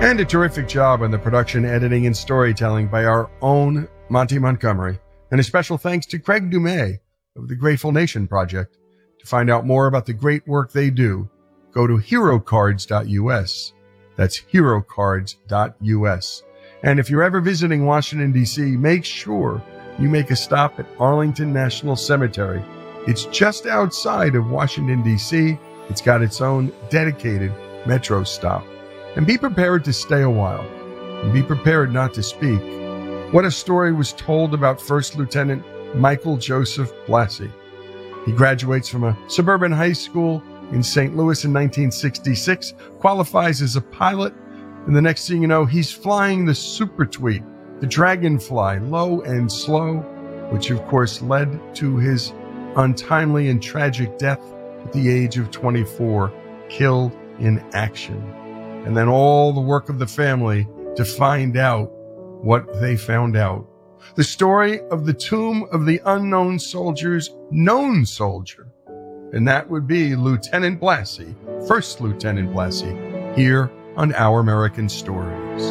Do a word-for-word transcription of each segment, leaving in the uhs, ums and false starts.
And a terrific job on the production, editing, and storytelling by our own Monty Montgomery. And a special thanks to Craig Dumais of the Grateful Nation Project. To find out more about the great work they do, go to hero cards dot u s. That's hero cards dot u s. And if you're ever visiting Washington, D C, make sure you make a stop at Arlington National Cemetery. It's just outside of Washington, D C. It's got its own dedicated metro stop. And be prepared to stay a while. And be prepared not to speak. What a story was told about First Lieutenant Michael Joseph Blassie. He graduates from a suburban high school in Saint Louis in nineteen sixty-six, qualifies as a pilot, and the next thing you know, he's flying the Super Tweet, the Dragonfly, low and slow, which of course led to his untimely and tragic death at the age of twenty-four, killed in action. And then all the work of the family to find out what they found out. The story of the tomb of the unknown soldier's known soldier. And that would be Lieutenant Blassie, First Lieutenant Blassie, here on Our American Stories.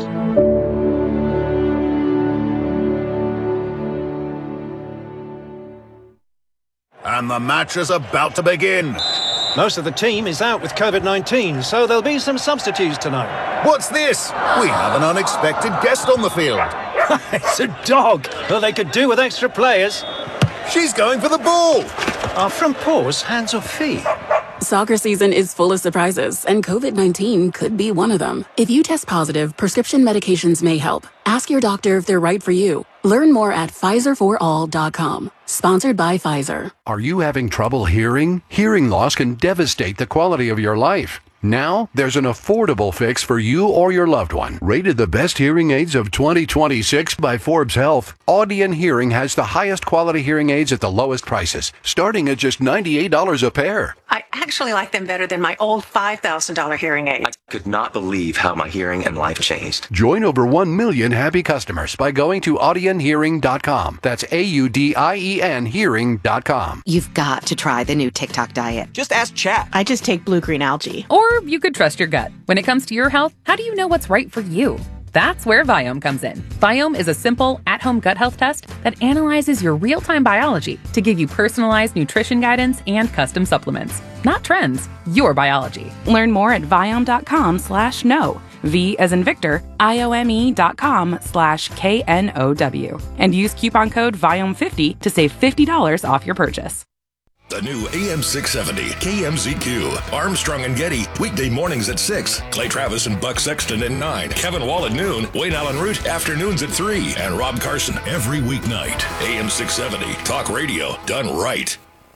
And the match is about to begin. Most of the team is out with covid nineteen, so there'll be some substitutes tonight. What's this? We have an unexpected guest on the field. It's a dog. Well, they could do with extra players. She's going for the ball. Are front paws hands or feet? Soccer season is full of surprises, and covid nineteen could be one of them. If you test positive, prescription medications may help. Ask your doctor if they're right for you. Learn more at Pfizer for all dot com. Sponsored by Pfizer. Are you having trouble hearing? Hearing loss can devastate the quality of your life. Now, there's an affordable fix for you or your loved one. Rated the best hearing aids of twenty twenty-six by Forbes Health, Audion Hearing has the highest quality hearing aids at the lowest prices, starting at just ninety-eight dollars a pair. I actually like them better than my old five thousand dollars hearing aid. I could not believe how my hearing and life changed. Join over one million happy customers by going to audion hearing dot com. That's A U D I E N hearing dot com. You've got to try the new TikTok diet. Just ask Chat. I just take blue-green algae. Or you could trust your gut. When it comes to your health, how do you know what's right for you? That's where Viome comes in. Viome is a simple, at-home gut health test that analyzes your real-time biology to give you personalized nutrition guidance and custom supplements. Not trends, your biology. Learn more at Viome dot com slash no. V as in Victor, I O M E dot com slash K N O W. And use coupon code Viome fifty to save fifty dollars off your purchase. The new A M six seventy K M Z Q. Armstrong and Getty, weekday mornings at six. Clay Travis and Buck Sexton at nine. Kevin Wall at noon. Wayne Allen Root, afternoons at three. And Rob Carson every weeknight. A M six seventy, talk radio done right.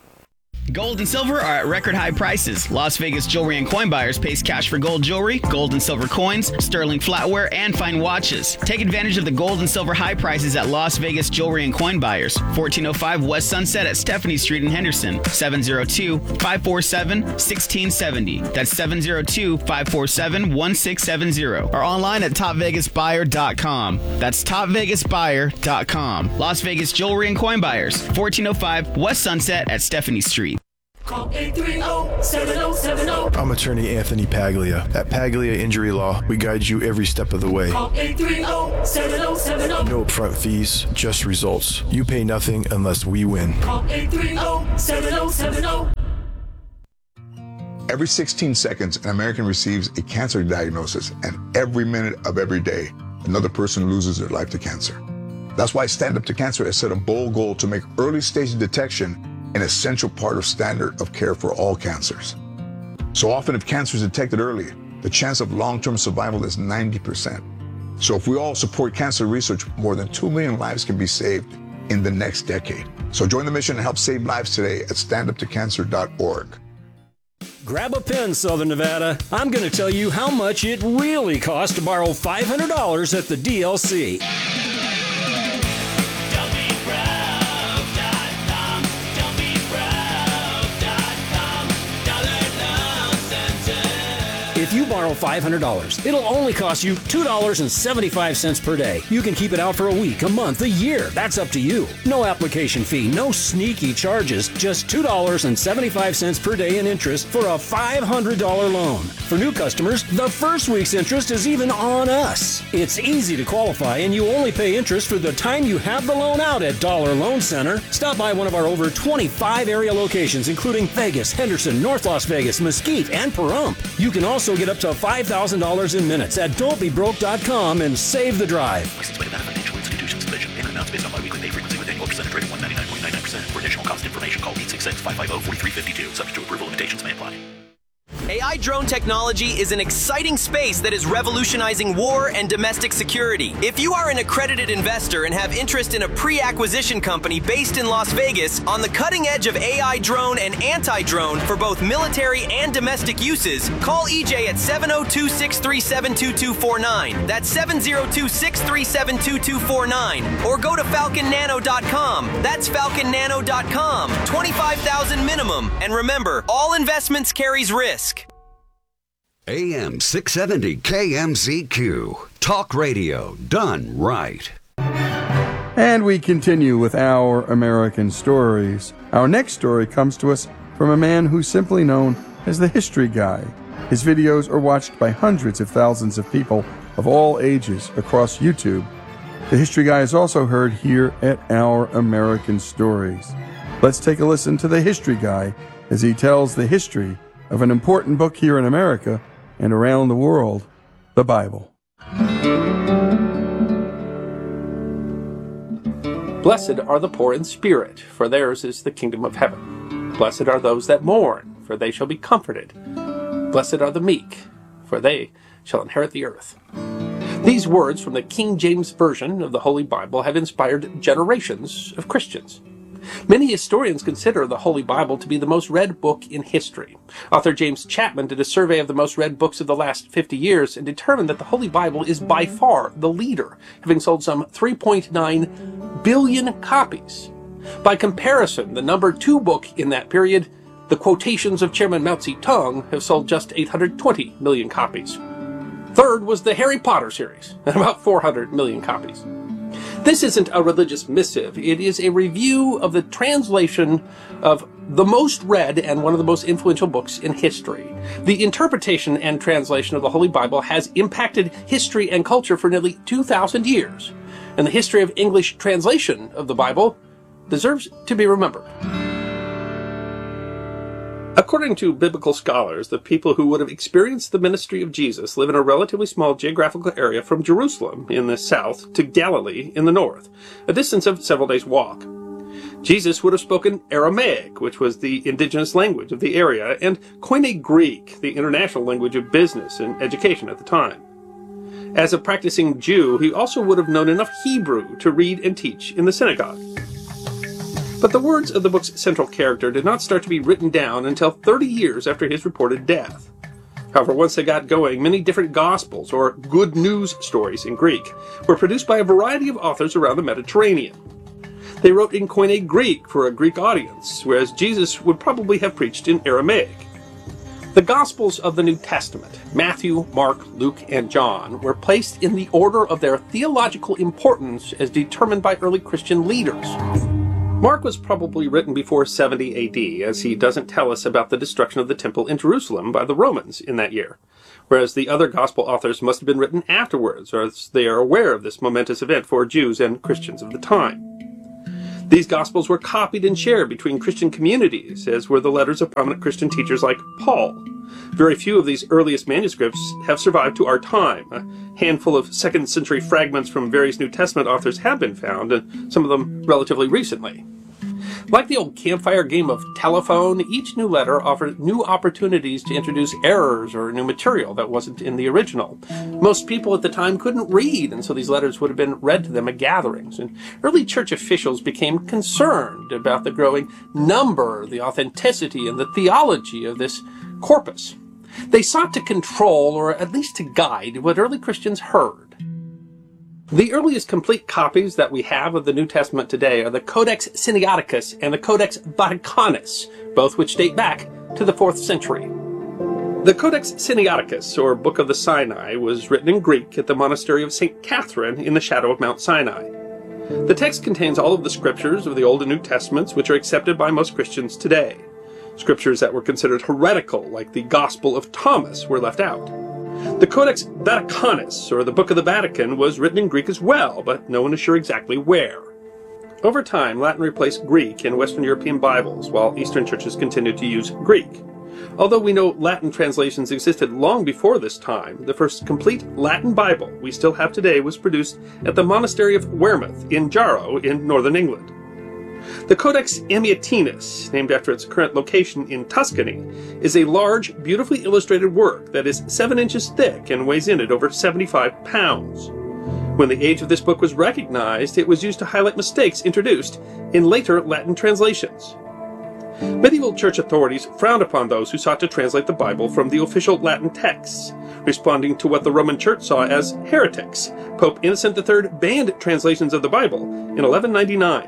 Gold and silver are at record high prices. Las Vegas Jewelry and Coin Buyers pays cash for gold jewelry, gold and silver coins, sterling flatware, and fine watches. Take advantage of the gold and silver high prices at Las Vegas Jewelry and Coin Buyers. fourteen oh five West Sunset at Stephanie Street in Henderson. seven oh two, five four seven, one six seven oh. That's seven oh two, five four seven, one six seven oh. Or online at top vegas buyer dot com. That's top vegas buyer dot com. Las Vegas Jewelry and Coin Buyers. fourteen oh five West Sunset at Stephanie Street. Call eight three zero, seven zero seven zero. I'm attorney Anthony Paglia. At Paglia Injury Law, we guide you every step of the way. Call eight three zero, seven zero seven zero. No upfront fees, just results. You pay nothing unless we win. Call eight three zero, seven zero seven zero. Every sixteen seconds, an American receives a cancer diagnosis, and every minute of every day, another person loses their life to cancer. That's why Stand Up to Cancer has set a bold goal to make early stage detection an essential part of standard of care for all cancers. So often, if cancer is detected early, the chance of long-term survival is ninety percent. So if we all support cancer research, more than two million lives can be saved in the next decade. So join the mission and help save lives today at stand up to cancer dot org. Grab a pen, Southern Nevada. I'm going to tell you how much it really costs to borrow five hundred dollars at the D L C. If you borrow borrow five hundred dollars. It'll only cost you two dollars and seventy-five cents per day. You can keep it out for a week, a month, a year. That's up to you. No application fee, no sneaky charges, just two dollars and seventy-five cents per day in interest for a five hundred dollars loan. For new customers, the first week's interest is even on us. It's easy to qualify, and you only pay interest for the time you have the loan out at Dollar Loan Center. Stop by one of our over twenty-five area locations, including Vegas, Henderson, North Las Vegas, Mesquite, and Pahrump. You can also get up to five thousand dollars in minutes at don't be broke dot com and save the drive. Licensed by the Financial Institutions Division. Payment amounts based on biweekly pay frequency with annual percentage rate of one hundred ninety-nine point nine nine percent. For additional cost information, call eight six six, five five zero, four three five two. Subject to approval, limitations may apply. A I drone technology is an exciting space that is revolutionizing war and domestic security. If you are an accredited investor and have interest in a pre-acquisition company based in Las Vegas on the cutting edge of A I drone and anti-drone for both military and domestic uses, call E J at seven oh two, six three seven, two two four nine. That's seven oh two, six three seven, two two four nine. Or go to falcon nano dot com. That's falcon nano dot com. twenty-five thousand dollars minimum. And remember, all investments carries risk. A M six seventy K M Z Q. Talk radio done right. And we continue with our American stories. Our next story comes to us from a man who's simply known as the History Guy. His videos are watched by hundreds of thousands of people of all ages across YouTube. The History Guy is also heard here at Our American Stories. Let's take a listen to the History Guy as he tells the history of an important book here in America and around the world, the Bible. Blessed are the poor in spirit, for theirs is the kingdom of heaven. Blessed are those that mourn, for they shall be comforted. Blessed are the meek, for they shall inherit the earth. These words from the King James Version of the Holy Bible have inspired generations of Christians. Many historians consider the Holy Bible to be the most read book in history. Author James Chapman did a survey of the most read books of the last fifty years and determined that the Holy Bible is by far the leader, having sold some three point nine billion copies. By comparison, the number two book in that period, The Quotations of Chairman Mao Zedong, have sold just eight hundred twenty million copies. Third was the Harry Potter series, at about four hundred million copies. This isn't a religious missive. It is a review of the translation of the most read and one of the most influential books in history. The interpretation and translation of the Holy Bible has impacted history and culture for nearly two thousand years, and the history of English translation of the Bible deserves to be remembered. According to biblical scholars, the people who would have experienced the ministry of Jesus live in a relatively small geographical area from Jerusalem in the south to Galilee in the north, a distance of several days' walk. Jesus would have spoken Aramaic, which was the indigenous language of the area, and Koine Greek, the international language of business and education at the time. As a practicing Jew, he also would have known enough Hebrew to read and teach in the synagogue. But the words of the book's central character did not start to be written down until thirty years after his reported death. However, once they got going, many different Gospels, or good news stories in Greek, were produced by a variety of authors around the Mediterranean. They wrote in Koine Greek for a Greek audience, whereas Jesus would probably have preached in Aramaic. The Gospels of the New Testament, Matthew, Mark, Luke, and John, were placed in the order of their theological importance as determined by early Christian leaders. Mark was probably written before seventy A D, as he doesn't tell us about the destruction of the temple in Jerusalem by the Romans in that year, whereas the other gospel authors must have been written afterwards, or as they are aware of this momentous event for Jews and Christians of the time. These Gospels were copied and shared between Christian communities, as were the letters of prominent Christian teachers like Paul. Very few of these earliest manuscripts have survived to our time. A handful of second century fragments from various New Testament authors have been found, and some of them relatively recently. Like the old campfire game of telephone, each new letter offered new opportunities to introduce errors or new material that wasn't in the original. Most people at the time couldn't read, and so these letters would have been read to them at gatherings. And early church officials became concerned about the growing number, the authenticity, and the theology of this corpus. They sought to control, or at least to guide, what early Christians heard. The earliest complete copies that we have of the New Testament today are the Codex Sinaiticus and the Codex Vaticanus, both which date back to the fourth century. The Codex Sinaiticus, or Book of the Sinai, was written in Greek at the monastery of Saint Catherine in the shadow of Mount Sinai. The text contains all of the scriptures of the Old and New Testaments, which are accepted by most Christians today. Scriptures that were considered heretical, like the Gospel of Thomas, were left out. The Codex Vaticanus, or the Book of the Vatican, was written in Greek as well, but no one is sure exactly where. Over time, Latin replaced Greek in Western European Bibles, while Eastern churches continued to use Greek. Although we know Latin translations existed long before this time, the first complete Latin Bible we still have today was produced at the monastery of Wearmouth in Jarrow in northern England. The Codex Amiatinus, named after its current location in Tuscany, is a large, beautifully illustrated work that is seven inches thick and weighs in at over seventy-five pounds. When the age of this book was recognized, it was used to highlight mistakes introduced in later Latin translations. Medieval church authorities frowned upon those who sought to translate the Bible from the official Latin texts, responding to what the Roman Church saw as heretics. Pope Innocent the Third banned translations of the Bible in eleven ninety-nine.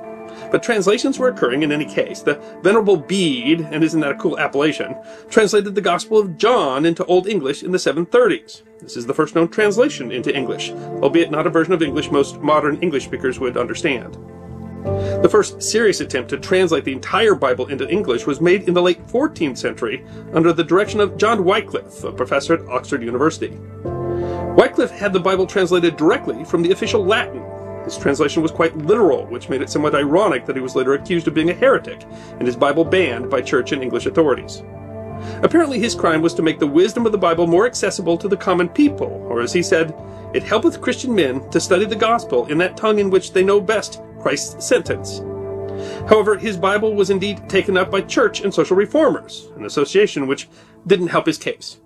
But translations were occurring in any case. The Venerable Bede, and isn't that a cool appellation, translated the Gospel of John into Old English in the seven thirties. This is the first known translation into English, albeit not a version of English most modern English speakers would understand. The first serious attempt to translate the entire Bible into English was made in the late fourteenth century under the direction of John Wycliffe, a professor at Oxford University. Wycliffe had the Bible translated directly from the official Latin. His translation was quite literal, which made it somewhat ironic that he was later accused of being a heretic and his Bible banned by church and English authorities. Apparently his crime was to make the wisdom of the Bible more accessible to the common people, or as he said, "It helpeth Christian men to study the gospel in that tongue in which they know best Christ's sentence." However, his Bible was indeed taken up by church and social reformers, an association which didn't help his case.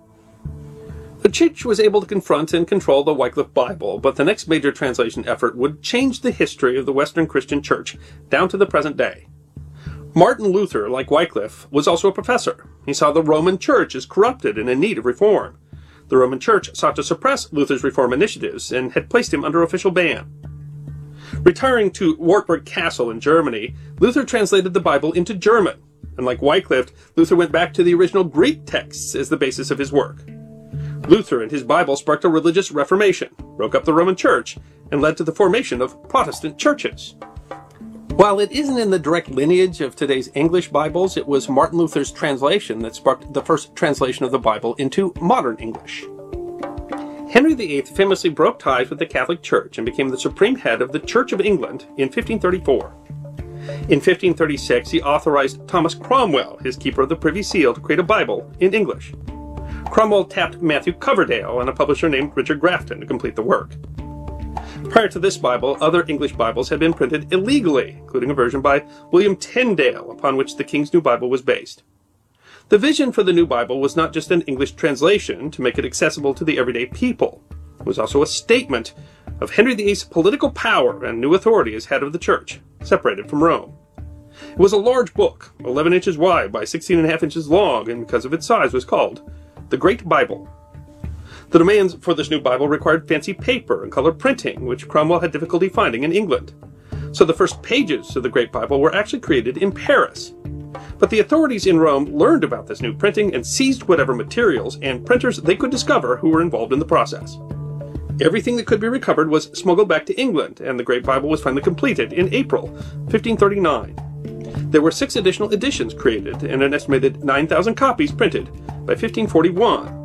The church was able to confront and control the Wycliffe Bible, but the next major translation effort would change the history of the Western Christian church down to the present day. Martin Luther, like Wycliffe, was also a professor. He saw the Roman Church as corrupted and in need of reform. The Roman Church sought to suppress Luther's reform initiatives and had placed him under official ban. Retiring to Wartburg Castle in Germany, Luther translated the Bible into German, and like Wycliffe, Luther went back to the original Greek texts as the basis of his work. Luther and his Bible sparked a religious reformation, broke up the Roman Church, and led to the formation of Protestant churches. While it isn't in the direct lineage of today's English Bibles, it was Martin Luther's translation that sparked the first translation of the Bible into modern English. Henry the Eighth famously broke ties with the Catholic Church and became the supreme head of the Church of England in fifteen thirty-four. In fifteen thirty-six, he authorized Thomas Cromwell, his keeper of the Privy Seal, to create a Bible in English. Cromwell tapped Matthew Coverdale and a publisher named Richard Grafton to complete the work. Prior to this Bible, other English Bibles had been printed illegally, including a version by William Tyndale, upon which the King's New Bible was based. The vision for the New Bible was not just an English translation to make it accessible to the everyday people. It was also a statement of Henry the Eighth's political power and new authority as head of the Church, separated from Rome. It was a large book, eleven inches wide by sixteen and a half inches long, and because of its size was called the Great Bible. The demands for this new Bible required fancy paper and color printing, which Cromwell had difficulty finding in England. So the first pages of the Great Bible were actually created in Paris. But the authorities in Rome learned about this new printing and seized whatever materials and printers they could discover who were involved in the process. Everything that could be recovered was smuggled back to England, and the Great Bible was finally completed in April fifteen thirty-nine. There were six additional editions created and an estimated nine thousand copies printed by fifteen forty-one.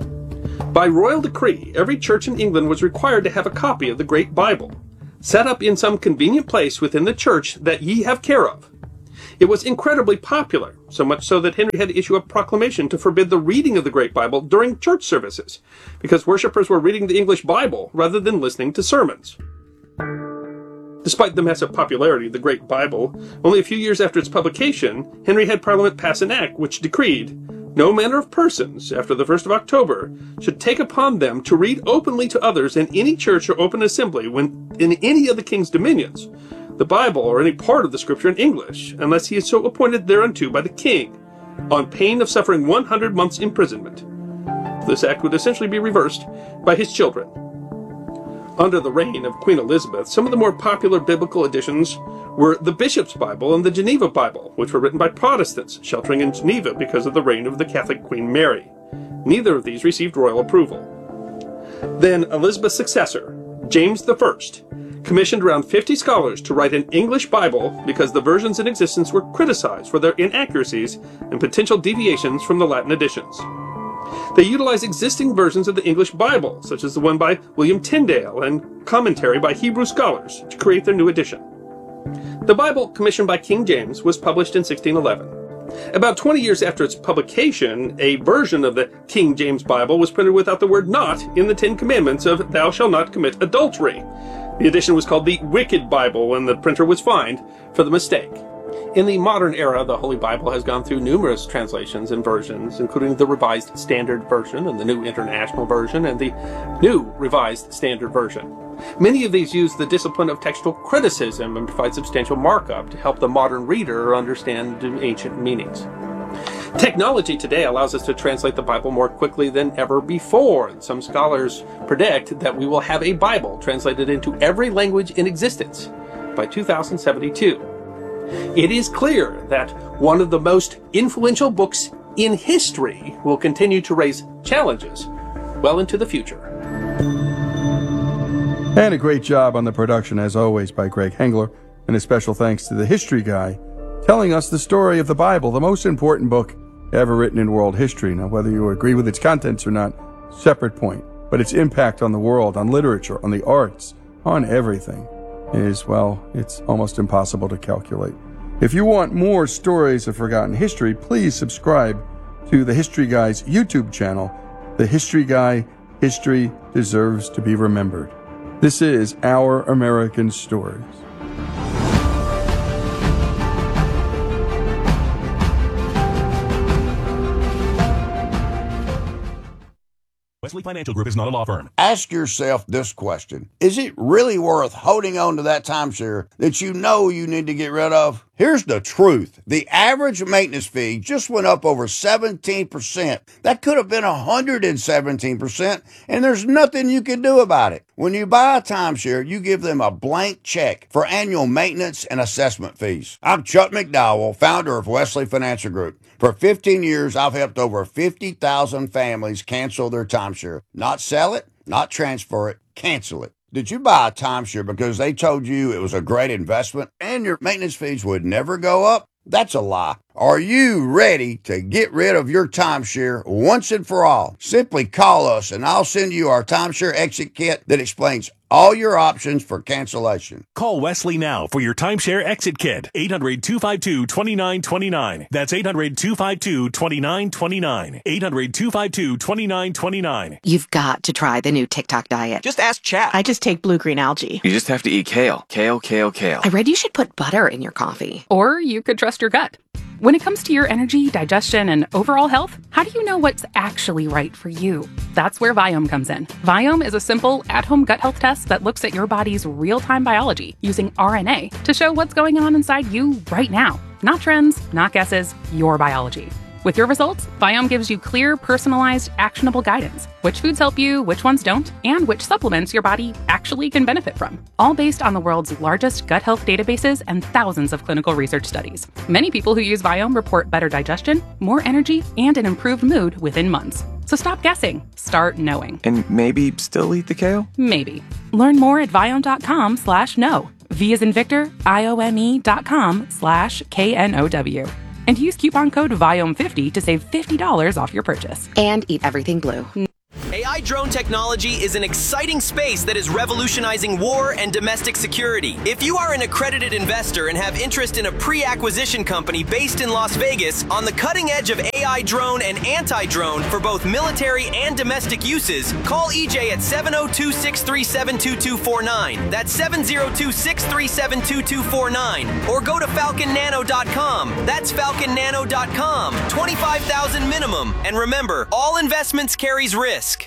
By royal decree, every church in England was required to have a copy of the Great Bible, set up in some convenient place within the church that ye have care of. It was incredibly popular, so much so that Henry had to issue a proclamation to forbid the reading of the Great Bible during church services, because worshippers were reading the English Bible rather than listening to sermons. Despite the massive popularity of the Great Bible, only a few years after its publication, Henry had Parliament pass an act which decreed, "No manner of persons, after the first of October, should take upon them to read openly to others in any church or open assembly when in any of the king's dominions, the Bible or any part of the Scripture in English, unless he is so appointed thereunto by the king, on pain of suffering one hundred months' imprisonment." This act would essentially be reversed by his children. Under the reign of Queen Elizabeth, some of the more popular biblical editions were the Bishop's Bible and the Geneva Bible, which were written by Protestants sheltering in Geneva because of the reign of the Catholic Queen Mary. Neither of these received royal approval. Then Elizabeth's successor, James the First, commissioned around fifty scholars to write an English Bible because the versions in existence were criticized for their inaccuracies and potential deviations from the Latin editions. They utilized existing versions of the English Bible, such as the one by William Tyndale and commentary by Hebrew scholars, to create their new edition. The Bible, commissioned by King James, was published in sixteen eleven. About twenty years after its publication, a version of the King James Bible was printed without the word "not" in the Ten Commandments of "Thou shalt not commit adultery." The edition was called the Wicked Bible, and the printer was fined for the mistake. In the modern era, the Holy Bible has gone through numerous translations and versions, including the Revised Standard Version and the New International Version and the New Revised Standard Version. Many of these use the discipline of textual criticism and provide substantial markup to help the modern reader understand ancient meanings. Technology today allows us to translate the Bible more quickly than ever before, and some scholars predict that we will have a Bible translated into every language in existence by two thousand seventy-two. It is clear that one of the most influential books in history will continue to raise challenges well into the future. And a great job on the production, as always, by Greg Hengler, and a special thanks to the History Guy, telling us the story of the Bible, the most important book ever written in world history. Now, whether you agree with its contents or not, separate point, but its impact on the world, on literature, on the arts, on everything is, well, it's almost impossible to calculate. If you want more stories of forgotten history, please subscribe to the History Guy's YouTube channel. The History Guy, History Deserves to be Remembered. This is Our American Stories. Wesley Financial Group is not a law firm. Ask yourself this question. Is it really worth holding on to that timeshare that you know you need to get rid of? Here's the truth. The average maintenance fee just went up over seventeen percent. That could have been one hundred seventeen percent, and there's nothing you can do about it. When you buy a timeshare, you give them a blank check for annual maintenance and assessment fees. I'm Chuck McDowell, founder of Wesley Financial Group. For fifteen years, I've helped over fifty thousand families cancel their timeshare. Not sell it, not transfer it, cancel it. Did you buy a timeshare because they told you it was a great investment and your maintenance fees would never go up? That's a lie. Are you ready to get rid of your timeshare once and for all? Simply call us and I'll send you our timeshare exit kit that explains all your options for cancellation. Call Wesley now for your timeshare exit kit. eight hundred, two five two, two nine two nine. That's eight hundred, two five two, two nine two nine. eight hundred, two five two, two nine two nine. You've got to try the new TikTok diet. Just ask chat. I just take blue-green algae. You just have to eat kale. Kale, kale, kale. I read you should put butter in your coffee. Or you could trust your gut. When it comes to your energy, digestion, and overall health, how do you know what's actually right for you? That's where Viome comes in. Viome is a simple, at-home gut health test that looks at your body's real-time biology using R N A to show what's going on inside you right now. Not trends, not guesses, your biology. With your results, Viome gives you clear, personalized, actionable guidance. Which foods help you, which ones don't, and which supplements your body actually can benefit from. All based on the world's largest gut health databases and thousands of clinical research studies. Many people who use Viome report better digestion, more energy, and an improved mood within months. So stop guessing. Start knowing. And maybe still eat the kale? Maybe. Learn more at Viome.com slash know. V as in Victor, I O M E dot com slash K N O W. And use coupon code Viome fifty to save fifty dollars off your purchase. And eat everything blue. A I drone technology is an exciting space that is revolutionizing war and domestic security. If you are an accredited investor and have interest in a pre-acquisition company based in Las Vegas on the cutting edge of A I drone and anti-drone for both military and domestic uses, call E J at seven oh two, six three seven, two two four nine. That's seven oh two, six three seven, two two four nine. Or go to falcon nano dot com. That's falcon nano dot com. twenty-five thousand minimum. And remember, all investments carries risk.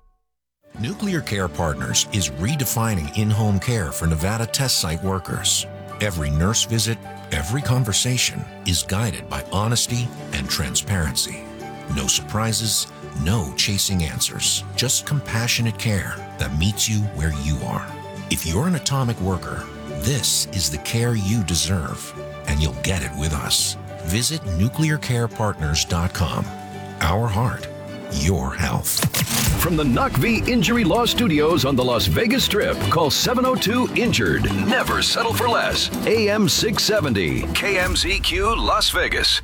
Nuclear Care Partners is redefining in-home care for Nevada test site workers. Every nurse visit, every conversation is guided by honesty and transparency. No surprises, no chasing answers, just compassionate care that meets you where you are. If you're an atomic worker, this is the care you deserve, and you'll get it with us. Visit nuclear care partners dot com. Our heart, your health. From the N U C V Injury Law Studios on the Las Vegas Strip, call seven oh two injured. Never settle for less. A M six seventy, K M Z Q Las Vegas.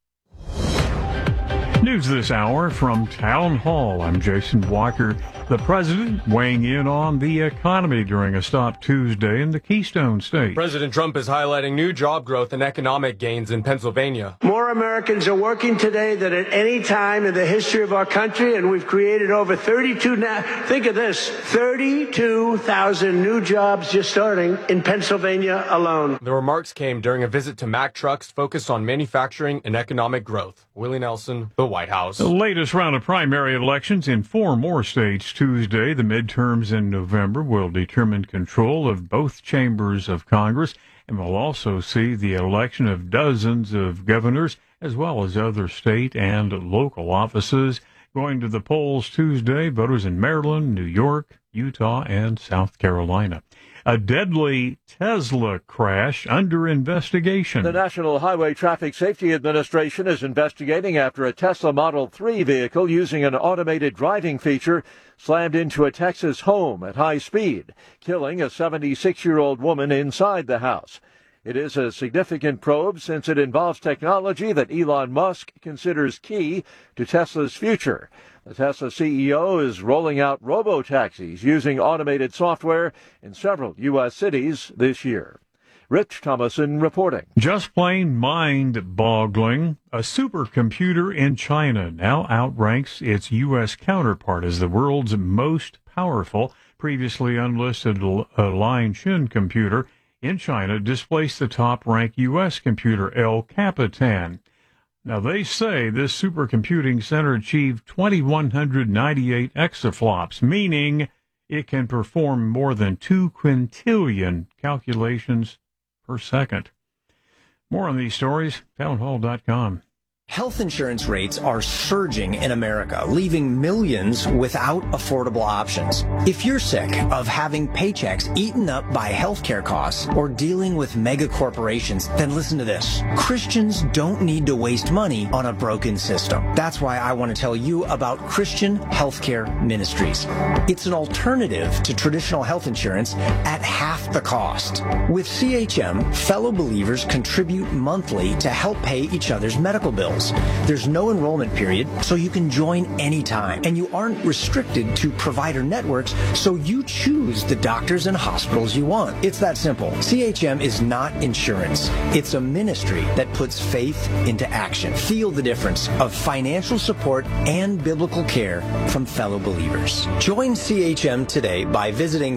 News this hour from Town Hall. I'm Jason Walker. The president weighing in on the economy during a stop Tuesday in the Keystone State. President Trump is highlighting new job growth and economic gains in Pennsylvania. More Americans are working today than at any time in the history of our country, and we've created over thirty-two, now, think of this, thirty-two thousand new jobs just starting in Pennsylvania alone. The remarks came during a visit to Mack Trucks focused on manufacturing and economic growth. Willie Nelson, the White House. The latest round of primary elections in four more states Tuesday. The midterms in November will determine control of both chambers of Congress, and will also see the election of dozens of governors as well as other state and local offices. Going to the polls Tuesday, voters in Maryland, New York, Utah, and South Carolina. A deadly Tesla crash under investigation. The National Highway Traffic Safety Administration is investigating after a Tesla Model three vehicle using an automated driving feature slammed into a Texas home at high speed, killing a seventy-six-year-old woman inside the house. It is a significant probe since it involves technology that Elon Musk considers key to Tesla's future. The Tesla C E O is rolling out robo-taxis using automated software in several U S cities this year. Rich Thomason reporting. Just plain mind-boggling. A supercomputer in China now outranks its U S counterpart as the world's most powerful. Previously unlisted Liaoxin computer in China displaced the top-ranked U S computer El Capitan. Now, they say this supercomputing center achieved two thousand one hundred ninety-eight exaflops, meaning it can perform more than two quintillion calculations per second. More on these stories, townhall dot com. Health insurance rates are surging in America, leaving millions without affordable options. If you're sick of having paychecks eaten up by healthcare costs or dealing with mega corporations, then listen to this. Christians don't need to waste money on a broken system. That's why I want to tell you about Christian Healthcare Ministries. It's an alternative to traditional health insurance at half the cost. With C H M, fellow believers contribute monthly to help pay each other's medical bills. There's no enrollment period, so you can join anytime. And you aren't restricted to provider networks, so you choose the doctors and hospitals you want. It's that simple. C H M is not insurance. It's a ministry that puts faith into action. Feel the difference of financial support and biblical care from fellow believers. Join C H M today by visiting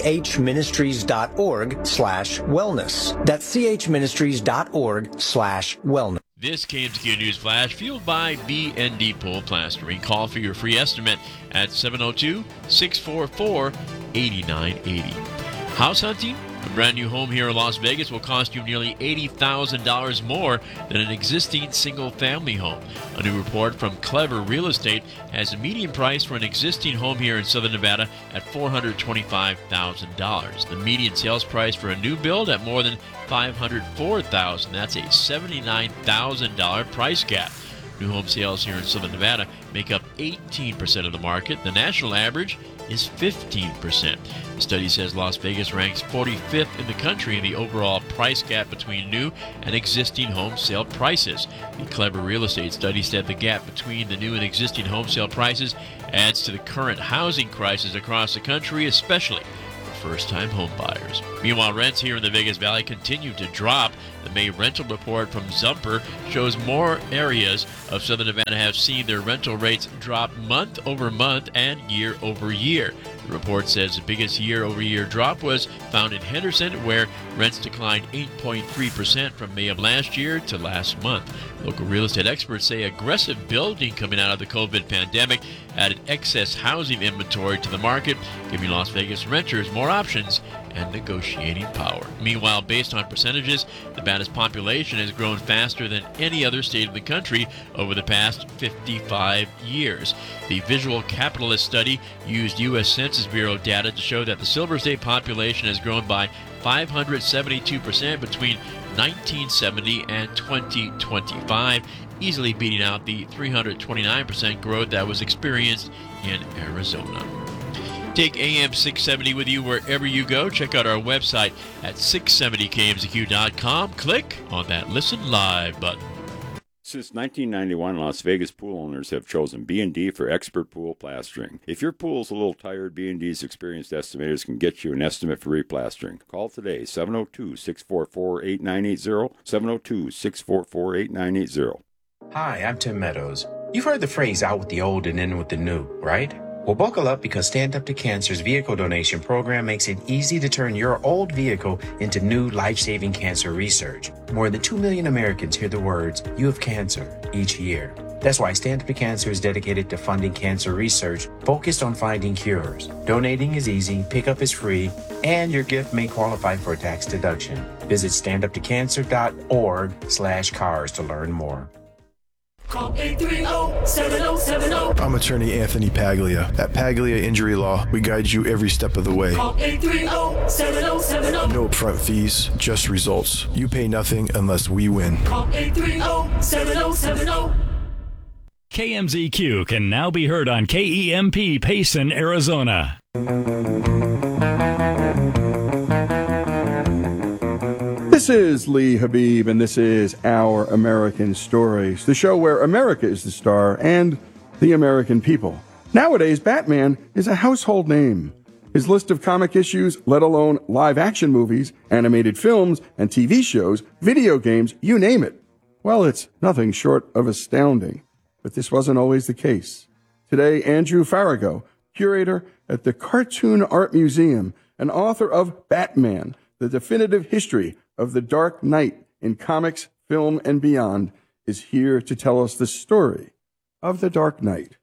chministries.org slash wellness. That's chministries.org slash wellness. This K M Z Q News Flash, fueled by B and D Pool Plastering. Call for your free estimate at seven oh two, six four four, eight nine eight oh. House hunting? A brand new home here in Las Vegas will cost you nearly eighty thousand dollars more than an existing single-family home. A new report from Clever Real Estate has a median price for an existing home here in Southern Nevada at four hundred twenty-five thousand dollars. The median sales price for a new build at more than five hundred four thousand dollars. That's a seventy-nine thousand dollars price gap. New home sales here in Southern Nevada make up eighteen percent of the market. The national average is fifteen percent. The study says Las Vegas ranks forty-fifth in the country in the overall price gap between new and existing home sale prices. The Clever Real Estate study said the gap between the new and existing home sale prices adds to the current housing crisis across the country, especially for first-time home buyers. Meanwhile, rents here in the Vegas Valley continue to drop. The May rental report from Zumper shows more areas of Southern Nevada have seen their rental rates drop month over month and year over year. The report says the biggest year-over-year drop was found in Henderson, where rents declined eight point three percent from May of last year to last month. Local real estate experts say aggressive building coming out of the COVID pandemic added excess housing inventory to the market, giving Las Vegas renters more options and negotiating power. Meanwhile, based on percentages, Nevada's population has grown faster than any other state in the country over the past fifty-five years. The Visual Capitalist study used U S Census Bureau data to show that the Silver State population has grown by five hundred seventy-two percent between nineteen seventy and twenty twenty-five, easily beating out the three hundred twenty-nine percent growth that was experienced in Arizona. Take A M six seventy with you wherever you go. Check out our website at six seventy K M Z Q dot com. Click on that Listen Live button. Since nineteen ninety-one, Las Vegas pool owners have chosen B and D for expert pool plastering. If your pool's a little tired, B and D's experienced estimators can get you an estimate for replastering. Call today, seven oh two, six four four, eight nine eight zero, seven oh two, six four four, eight nine eight zero. Hi, I'm Tim Meadows. You've heard the phrase out with the old and in with the new, right? Well, buckle up because Stand Up to Cancer's vehicle donation program makes it easy to turn your old vehicle into new life-saving cancer research. More than two million Americans hear the words, "You have cancer," each year. That's why Stand Up to Cancer is dedicated to funding cancer research focused on finding cures. Donating is easy, pickup is free, and your gift may qualify for a tax deduction. Visit standuptocancer.org slash cars to learn more. Call eight three zero, seven zero seven zero. I'm attorney Anthony Paglia. At Paglia Injury Law, we guide you every step of the way. Call eight three zero, seven zero seven zero. No upfront fees, just results. You pay nothing unless we win. Call eight three zero, seven zero seven zero. K M Z Q can now be heard on K E M P Payson, Arizona. This is Lee Habib, and this is Our American Stories, the show where America is the star and the American people. Nowadays, Batman is a household name. His list of comic issues, let alone live-action movies, animated films, and T V shows, video games, you name it. Well, it's nothing short of astounding. But this wasn't always the case. Today, Andrew Farago, curator at the Cartoon Art Museum and author of Batman, the definitive history of the Dark Knight in comics, film, and beyond, is here to tell us the story of the Dark Knight.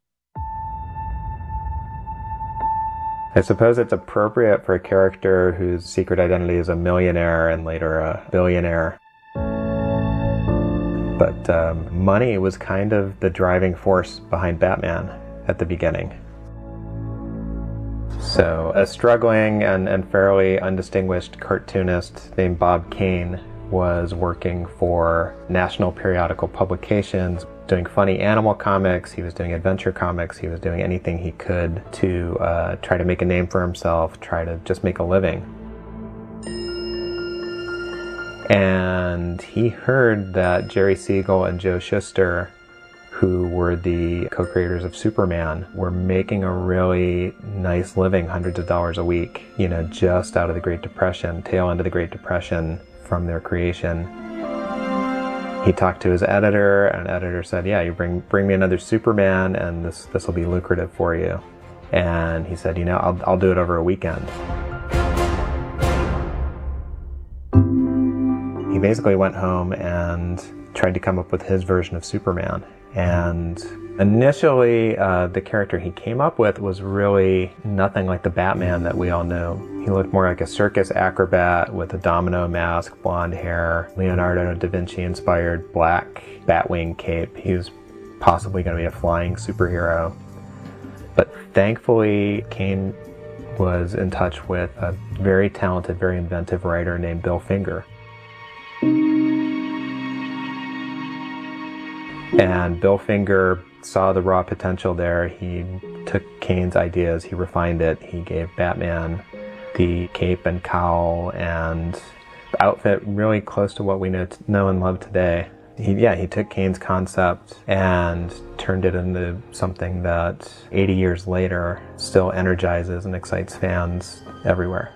I suppose it's appropriate for a character whose secret identity is a millionaire and later a billionaire. But um, money was kind of the driving force behind Batman at the beginning. So a struggling and, and fairly undistinguished cartoonist named Bob Kane was working for national periodical publications, doing funny animal comics, he was doing adventure comics, he was doing anything he could to uh, try to make a name for himself, try to just make a living. And he heard that Jerry Siegel and Joe Shuster, who were the co-creators of Superman, were making a really nice living, hundreds of dollars a week, you know, just out of the Great Depression, tail end of the Great Depression from their creation. He talked to his editor, and the editor said, yeah, you bring bring me another Superman, and this this will be lucrative for you. And he said, you know, I'll, I'll do it over a weekend. He basically went home and tried to come up with his version of Superman. And initially, uh, the character he came up with was really nothing like the Batman that we all knew. He looked more like a circus acrobat with a domino mask, blonde hair, Leonardo da Vinci-inspired black Batwing cape. He was possibly going to be a flying superhero. But thankfully, Kane was in touch with a very talented, very inventive writer named Bill Finger. And Bill Finger saw the raw potential there. He took Kane's ideas, he refined it, he gave Batman the cape and cowl and outfit really close to what we know, know and love today. He, yeah, he took Kane's concept and turned it into something that eighty years later still energizes and excites fans everywhere.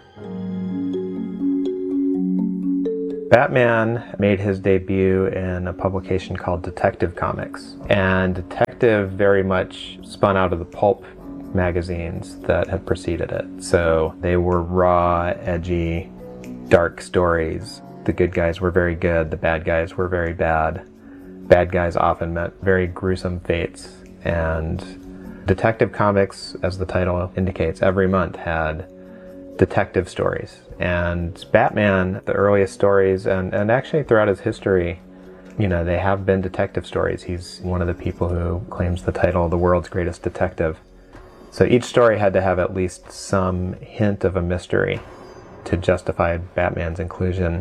Batman made his debut in a publication called Detective Comics, and Detective very much spun out of the pulp magazines that had preceded it. So they were raw, edgy, dark stories. The good guys were very good, the bad guys were very bad. Bad guys often met very gruesome fates, and Detective Comics, as the title indicates, every month had detective stories. And Batman, the earliest stories, and, and actually throughout his history, you know, they have been detective stories. He's one of the people who claims the title of the world's greatest detective. So each story had to have at least some hint of a mystery to justify Batman's inclusion.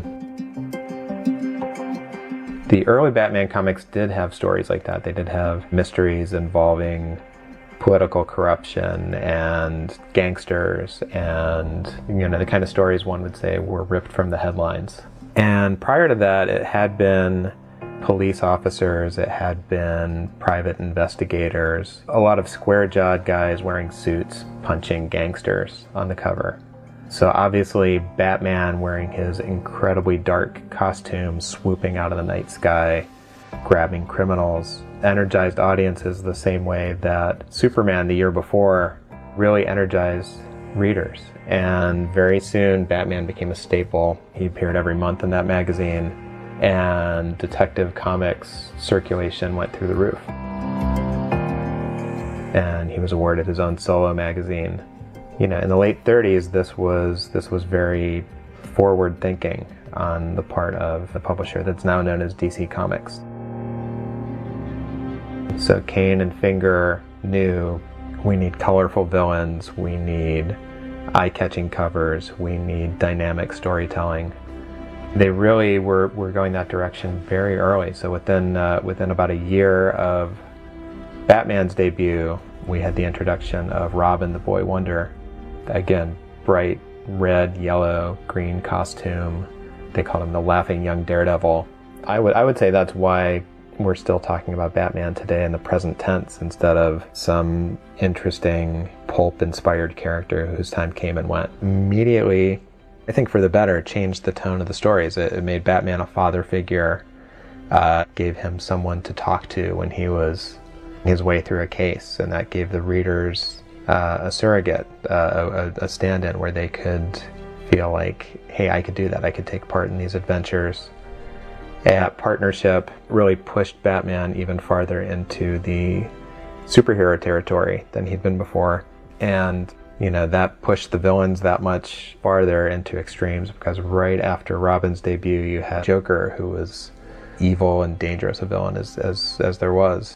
The early Batman comics did have stories like that. They did have mysteries involving political corruption and gangsters and, you know, the kind of stories one would say were ripped from the headlines. And prior to that, it had been police officers, it had been private investigators, a lot of square-jawed guys wearing suits punching gangsters on the cover. So obviously Batman wearing his incredibly dark costume, swooping out of the night sky, grabbing criminals, energized audiences the same way that Superman the year before really energized readers. And very soon Batman became a staple. He appeared every month in that magazine, and Detective Comics circulation went through the roof. And he was awarded his own solo magazine. You know, in the late thirties, this was this was very forward thinking on the part of the publisher that's now known as D C Comics. So Kane and Finger knew we need colorful villains, we need eye-catching covers, we need dynamic storytelling. They really were, were going that direction very early. So within uh, within about a year of Batman's debut, we had the introduction of Robin the Boy Wonder. Again, bright red, yellow, green costume. They called him the Laughing Young Daredevil. I would I would say that's why we're still talking about Batman today in the present tense instead of some interesting pulp-inspired character whose time came and went. Immediately, I think for the better, it changed the tone of the stories. It, it made Batman a father figure, uh, gave him someone to talk to when he was his way through a case, and that gave the readers uh, a surrogate, uh, a, a stand-in where they could feel like, hey, I could do that. I could take part in these adventures. And that partnership really pushed Batman even farther into the superhero territory than he'd been before. And, you know, that pushed the villains that much farther into extremes, because right after Robin's debut, you had Joker, who was evil and dangerous a villain as, as, as there was.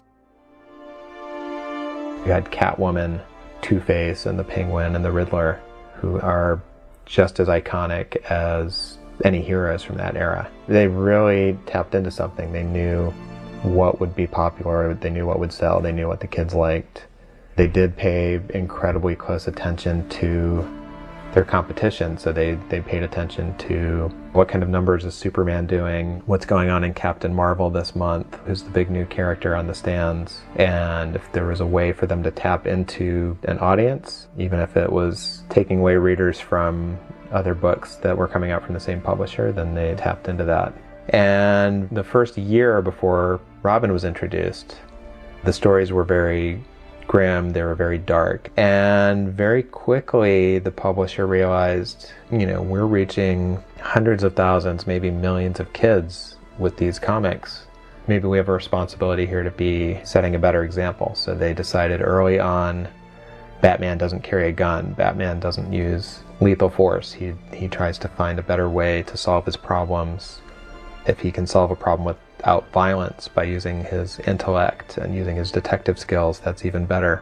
You had Catwoman, Two-Face, and the Penguin and the Riddler, who are just as iconic as any heroes from that era. They really tapped into something. They knew what would be popular, they knew what would sell, they knew what the kids liked. They did pay incredibly close attention to their competition, so they, they paid attention to what kind of numbers is Superman doing, what's going on in Captain Marvel this month, who's the big new character on the stands, and if there was a way for them to tap into an audience, even if it was taking away readers from other books that were coming out from the same publisher, then they tapped into that. And the first year before Robin was introduced, the stories were very grim, they were very dark, and very quickly the publisher realized, you know, we're reaching hundreds of thousands, maybe millions of kids with these comics. Maybe we have a responsibility here to be setting a better example. So they decided early on, Batman doesn't carry a gun, Batman doesn't use lethal force. He he tries to find a better way to solve his problems. If he can solve a problem without violence by using his intellect and using his detective skills, that's even better.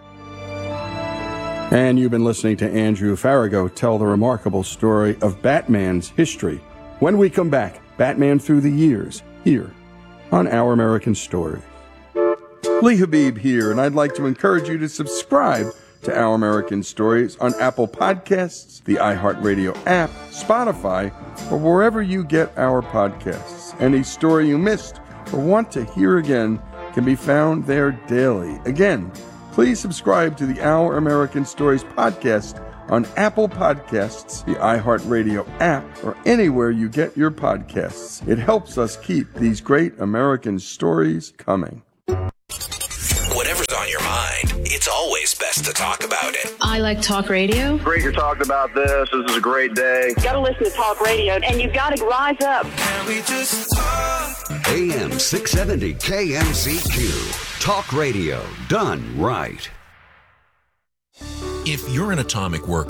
And you've been listening to Andrew Farago tell the remarkable story of Batman's history. When we come back, Batman Through the Years, here on Our American Stories. Lee Habib here, and I'd like to encourage you to subscribe to Our American Stories on Apple Podcasts, the iHeartRadio app, Spotify, or wherever you get our podcasts. Any story you missed or want to hear again can be found there daily. Again, please subscribe to the Our American Stories podcast on Apple Podcasts, the iHeartRadio app, or anywhere you get your podcasts. It helps us keep these great American stories coming. Whatever's on your mind, it's always best to talk about it. I like talk radio. Great you're talking about this. This is a great day. Got to listen to talk radio, and you got to rise up. Can we just talk? A M six seventy K M Z Q. Talk radio done right. If you're an atomic worker,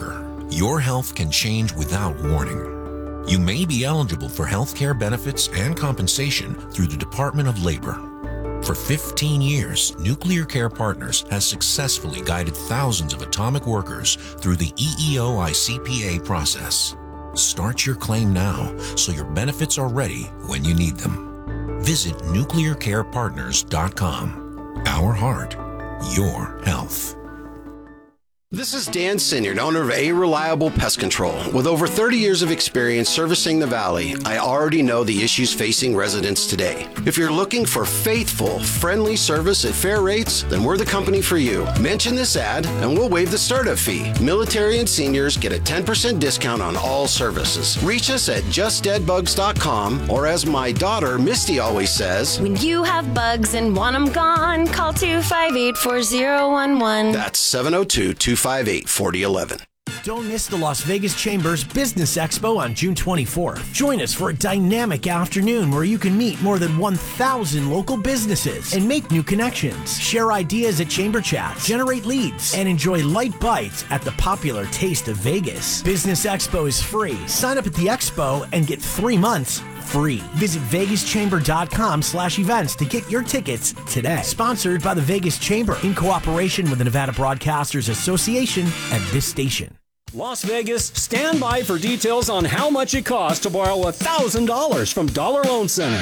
your health can change without warning. You may be eligible for health care benefits and compensation through the Department of Labor. For fifteen years, Nuclear Care Partners has successfully guided thousands of atomic workers through the E E O I C P A process. Start your claim now so your benefits are ready when you need them. Visit nuclear care partners dot com. Our heart, your health. This is Dan Sinyard, owner of A Reliable Pest Control. With over thirty years of experience servicing the Valley, I already know the issues facing residents today. If you're looking for faithful, friendly service at fair rates, then we're the company for you. Mention this ad and we'll waive the startup fee. Military and seniors get a ten percent discount on all services. Reach us at just dead bugs dot com, or as my daughter Misty always says, when you have bugs and want them gone, call two five eight, four zero one one. That's seven oh two, two five eight, four oh one one. Don't miss the Las Vegas Chamber's Business Expo on June twenty-fourth. Join us for a dynamic afternoon where you can meet more than one thousand local businesses and make new connections. Share ideas at Chamber Chats, generate leads, and enjoy light bites at the popular Taste of Vegas. Business Expo is free. Sign up at the expo and get three months free. Visit vegas chamber dot com slash events to get your tickets today. Sponsored by the Vegas Chamber in cooperation with the Nevada Broadcasters Association and this station. Las Vegas, stand by for details on how much it costs to borrow one thousand dollars from Dollar Loan Center.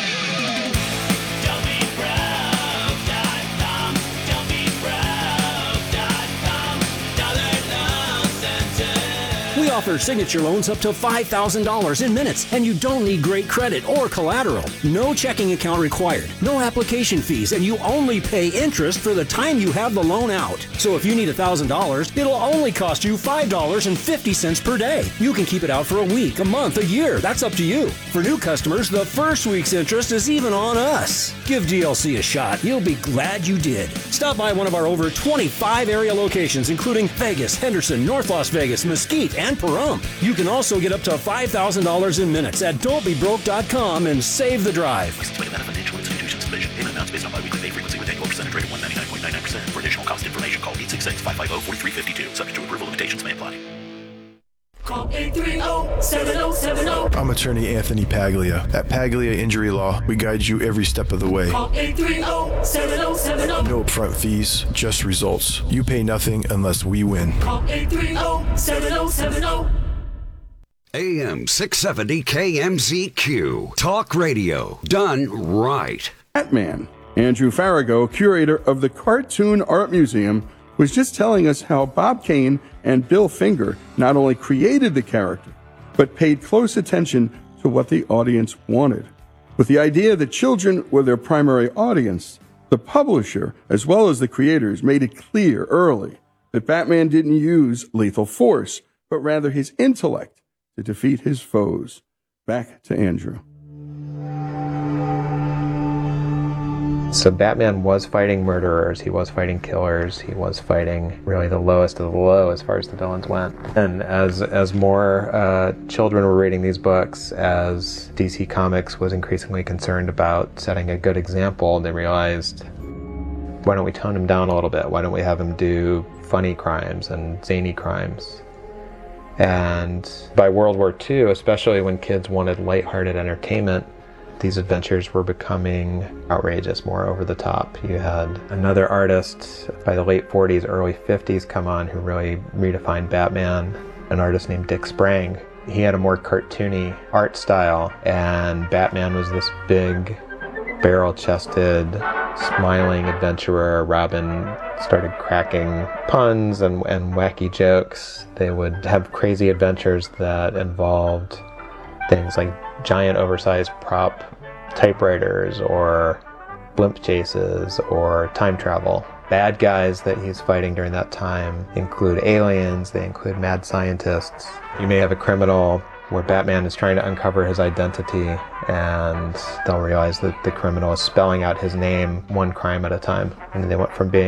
We offer signature loans up to five thousand dollars in minutes, and you don't need great credit or collateral. No checking account required, no application fees, and you only pay interest for the time you have the loan out. So if you need one thousand dollars, it'll only cost you five dollars and fifty cents per day. You can keep it out for a week, a month, a year. That's up to you. For new customers, the first week's interest is even on us. Give D L C a shot. You'll be glad you did. Stop by one of our over twenty-five area locations, including Vegas, Henderson, North Las Vegas, Mesquite, and Pahrump. You can also get up to five thousand dollars in minutes at don't be broke dot com and save the drive. Payment amounts based on biweekly pay frequency with annual percentage rate of one ninety-nine point nine nine percent. For additional cost information, call eight six six, five five zero, four three five two. Subject to approval, limitations may apply. Call eight three zero, seven zero seven zero. I'm attorney Anthony Paglia. At Paglia Injury Law, we guide you every step of the way. Call eight three zero, seven zero seven zero. No upfront fees, just results. You pay nothing unless we win. Call eight three zero, seven zero seven zero. A M six seventy K M Z Q. Talk radio. Done right. Batman. Andrew Farago, curator of the Cartoon Art Museum, was just telling us how Bob Kane and Bill Finger not only created the character, but paid close attention to what the audience wanted. With the idea that children were their primary audience, the publisher, as well as the creators, made it clear early that Batman didn't use lethal force, but rather his intellect to defeat his foes. Back to Andrew. So Batman was fighting murderers, he was fighting killers, he was fighting really the lowest of the low as far as the villains went. And as as more uh, children were reading these books, as D C Comics was increasingly concerned about setting a good example, they realized, why don't we tone him down a little bit? Why don't we have him do funny crimes and zany crimes? And by World War Two, especially when kids wanted lighthearted entertainment, these adventures were becoming outrageous, more over the top. You had another artist by the late forties, early fifties come on who really redefined Batman, an artist named Dick Sprang. He had a more cartoony art style, and Batman was this big, barrel-chested, smiling adventurer. Robin started cracking puns and, and wacky jokes. They would have crazy adventures that involved things like giant oversized prop typewriters or blimp chases or time travel. Bad guys that he's fighting during that time include aliens, they include mad scientists. You may have a criminal where Batman is trying to uncover his identity, and they'll realize that the criminal is spelling out his name one crime at a time. And they went from being